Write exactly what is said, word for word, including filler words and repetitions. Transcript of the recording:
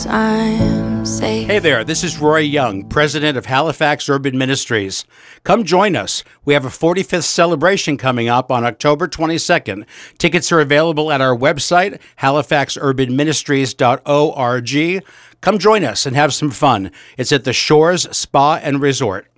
I'm safe. Hey there, this is Roy Young, president of Halifax Urban Ministries. Come join us. We have a forty-fifth celebration coming up on October twenty-second. Tickets are available at our website, halifax urban ministries dot org. Come join us and have some fun. It's at the Shores Spa and Resort.